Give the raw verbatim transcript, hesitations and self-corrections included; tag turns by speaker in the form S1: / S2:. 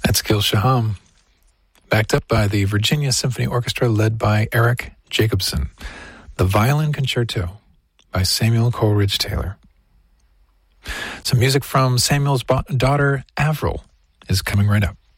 S1: That's Gil Shaham, backed up by the Virginia Symphony Orchestra led by Eric Jacobson. The Violin Concerto by Samuel Coleridge Taylor. Some music from Samuel's bo- daughter, Avril, is coming right up.